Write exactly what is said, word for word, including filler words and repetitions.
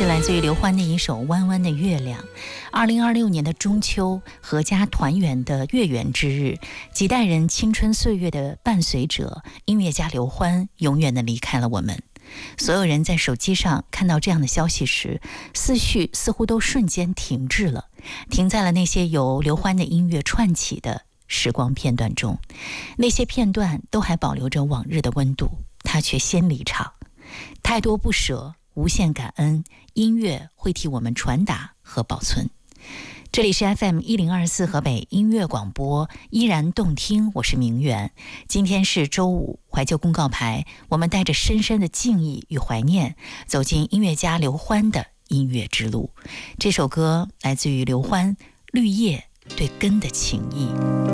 是来自于刘欢的一首《弯弯的月亮》。二零二六年的中秋，阖家团圆的月圆之日，几代人青春岁月的伴随者，音乐家刘欢永远的离开了我们。所有人在手机上看到这样的消息时，思绪似乎都瞬间停滞了，停在了那些由刘欢的音乐串起的时光片段中。那些片段都还保留着往日的温度，他却先离场。太多不舍，无限感恩，音乐会替我们传达和保存。这里是 F M 一零二四河北音乐广播，依然动听，我是明媛。今天是周五，怀旧公告牌，我们带着深深的敬意与怀念，走进音乐家刘欢的音乐之路。这首歌来自于刘欢《绿叶对根的情谊》。